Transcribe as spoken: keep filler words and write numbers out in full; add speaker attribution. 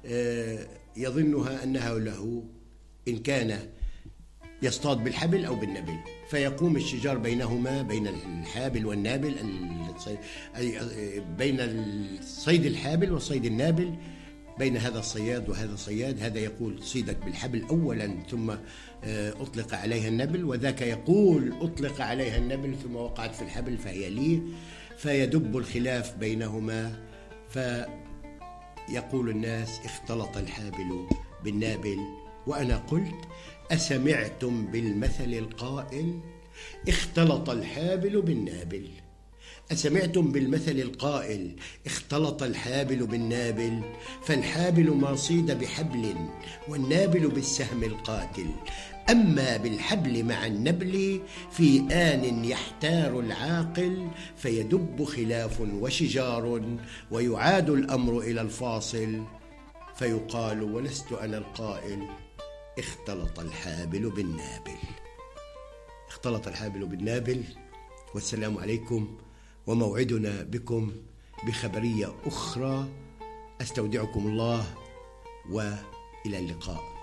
Speaker 1: يظنها أنها له إن كان يصطاد بالحبل أو بالنبل، فيقوم الشجار بينهما، بين الحابل والنابل، بين الصيد الحابل وصيد النابل، بين هذا الصياد وهذا الصياد. هذا يقول صيدت بالحبل أولا ثم أطلق عليها النبل، وذاك يقول أطلق عليها النبل ثم وقعت في الحبل فهي لي، فيدب الخلاف بينهما. فيقول الناس اختلط الحابل بالنابل. وأنا قلت أسمعتم بالمثل القائل اختلط الحابل بالنابل؟ أسمعتم بالمثل القائل اختلط الحابل بالنابل؟ فالحابل ما صيد بحبل والنابل بالسهم القاتل. أما بالحبل مع النبل في آن يحتار العاقل، فيدب خلاف وشجار ويعاد الأمر إلى الفاصل، فيقال ولست أنا القائل اختلط الحابل بالنابل. اختلط الحابل بالنابل. والسلام عليكم، وموعدنا بكم بخبرية أخرى. أستودعكم الله وإلى اللقاء.